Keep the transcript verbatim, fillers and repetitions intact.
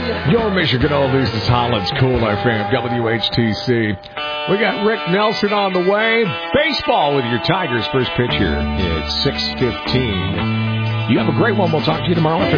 Your Michigan Oldies is Holland's Cool F M, W H T C. We got Rick Nelson on the way. Baseball with your Tigers. First pitch here at six fifteen. You have a great one. We'll talk to you tomorrow afternoon.